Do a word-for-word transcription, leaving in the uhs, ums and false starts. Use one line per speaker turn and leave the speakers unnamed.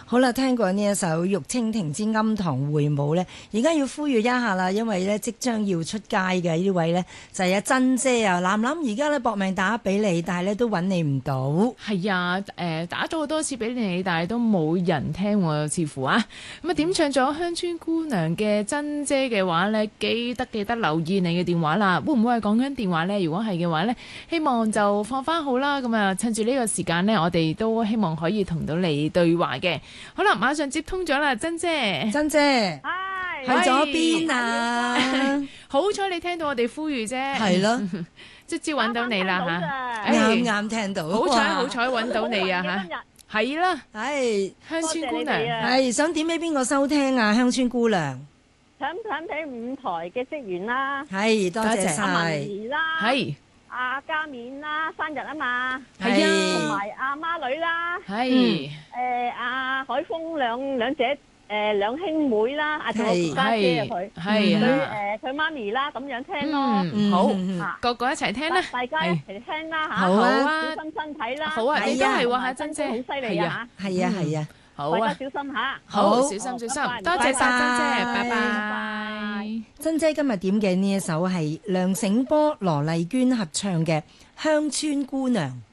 好啦，聽過呢一首《玉蜻蜓之庵堂會舞》呢，而家要呼籲一下啦，因為呢即將要出街嘅呢位呢，就係阿珍姐啊，藍藍而家呢搏命打俾你，但係呢都揾你唔到。
係啊，誒、呃、打咗好多次俾你，但係都冇人聽喎，似乎啊。咁啊點唱咗鄉村姑娘嘅珍姐嘅話呢，記得記得留意你嘅電話啦。會唔會係講緊電話呢？如果係嘅話呢，希望就放翻好啦。咁啊，趁住呢個時間呢，我哋都希望可以同到你對話嘅。好啦，馬上接通咗啦，珍姐，
珍姐，
係
去咗邊啊？
好彩你聽到我哋呼籲啫，
係咯，
即朝揾到你啦吓，
啱啱聽到，
好彩好彩揾到你啊吓，係啦，
係
鄉村姑娘，
係想點俾邊個收聽啊？鄉村姑娘，
想唔想俾五台嘅職員啦？
係多謝晒，
阿文兒啦，
係。
阿家冕啦，生日啊嘛，
係啊，
同埋阿媽女啦，
係，
誒阿海峰兩兩姐誒兩兄妹啦，阿仲有家姐啊佢，
係
佢誒佢媽咪啦，咁樣聽咯，
好，個個一齊聽啦，
大家一齊聽啦嚇，
好啊，
小心身體啦，
好啊，你都係喎嚇，珍姐，
好犀利啊
嚇，係啊係啊，
好啊，
大家小心嚇，
好，小心小心，多謝晒珍姐，拜拜。
珍姐今日點嘅呢一首係梁醒波、羅麗娟合唱嘅《鄉村姑娘》。